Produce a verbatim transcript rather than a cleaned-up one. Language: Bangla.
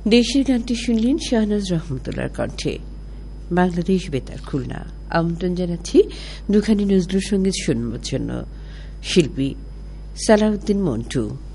দেশের গানটি শুনলেন শাহনাজ রহমতুল্লাহর কণ্ঠে। বাংলাদেশ বেতার খুলনা আমন্ত্রণ জানাচ্ছি দুখানি নজরুল সঙ্গীত শুনবার জন্য। শিল্পী সালাউদ্দিন মন্টু।